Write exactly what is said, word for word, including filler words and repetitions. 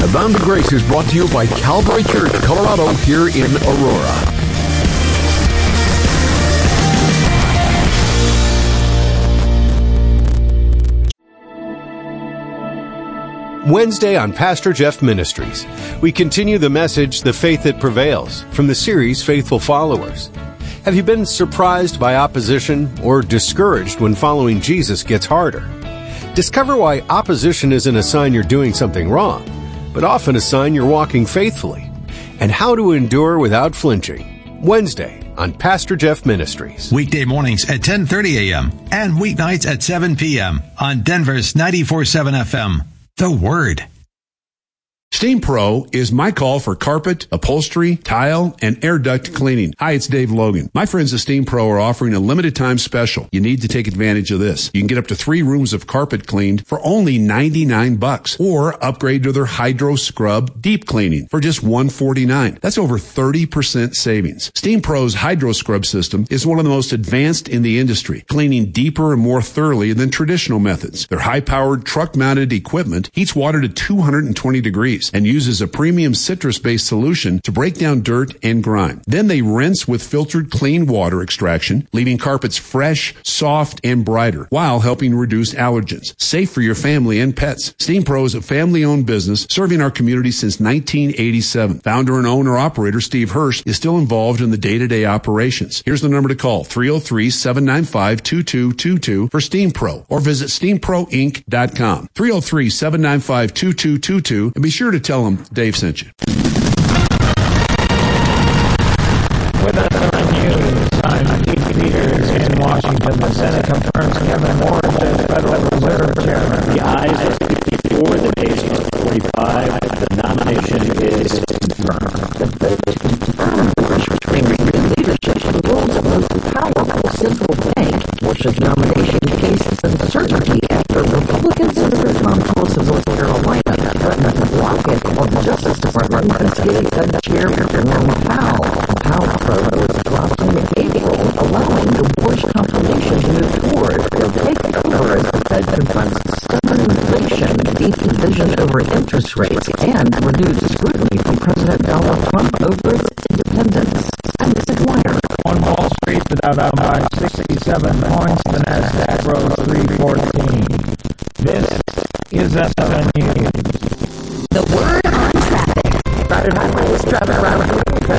Abounding Grace is brought to you by Calvary Church, Colorado, here in Aurora. Wednesday on Pastor Jeff Ministries, we continue the message, The Faith That Prevails, from the series Faithful Followers. Have you been surprised by opposition or discouraged when following Jesus gets harder? Discover why opposition isn't a sign you're doing something wrong, but often a sign you're walking faithfully, and how to endure without flinching. Wednesday on Pastor Jeff Ministries. Weekday mornings at ten thirty a.m. and weeknights at seven p.m. on Denver's ninety-four point seven F M. The Word. Steam Pro is my call for carpet, upholstery, tile, and air duct cleaning. Hi, it's Dave Logan. My friends at Steam Pro are offering a limited time special. You need to take advantage of this. You can get up to three rooms of carpet cleaned for only ninety-nine bucks, or upgrade to their Hydro Scrub deep cleaning for just one forty-nine. That's over thirty percent savings. Steam Pro's Hydro Scrub system is one of the most advanced in the industry, cleaning deeper and more thoroughly than traditional methods. Their high-powered truck-mounted equipment heats water to two hundred twenty degrees and uses a premium citrus-based solution to break down dirt and grime. Then they rinse with filtered clean water extraction, leaving carpets fresh, soft, and brighter, while helping reduce allergens. Safe for your family and pets. Steam Pro is a family-owned business serving our community since nineteen eighty-seven. Founder and owner-operator Steve Hirsch is still involved in the day-to-day operations. Here's the number to call, three oh three, seven nine five, two two two two for Steam Pro, or visit steam pro inc dot com. three oh three, seven nine five, two two two two, and be sure to tell them Dave sent you. With us on news, I'm Keith Peters in Washington. The Senate confirms Kevin Warren as Federal Reserve Chairman. The ayes are fifty-four, the nays are forty-five. The nomination is confirmed. The vote to confirm Bush retaining the leadership of the world's most powerful central bank. Bush's nomination faces uncertainty after Republican Senator Tom Close of North Carolina threatened to block it on the Justice Department investigating Fed Chair Jerome Powell. Powell probe was dropped in April, allowing the Bush confirmation to move forward. They'll take over as the Fed confronts stubborn inflation, deep division over interest rates, and renewed scrutiny from President Donald Trump over its independence. I'm Mister Dwyer. On Wall Street, the Dow down by sixty-seven points, the Nasdaq rose three fourteen. This is S N News. The Word on Traffic. Started highways, traffic around